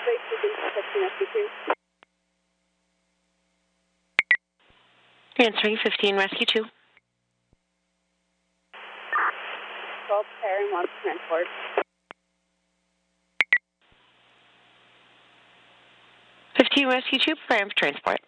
Answering 15 Rescue 2. 12 Karen wants transport. 15 Rescue 2, preparing for transport.